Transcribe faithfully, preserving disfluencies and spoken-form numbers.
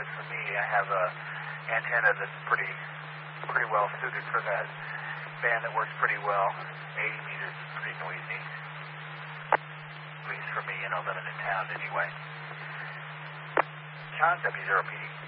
good for me. I have a antenna that's pretty pretty well suited for that band that works pretty well. eighty meters is pretty noisy. At least for me, you know, living in town anyway. John, W zero P D.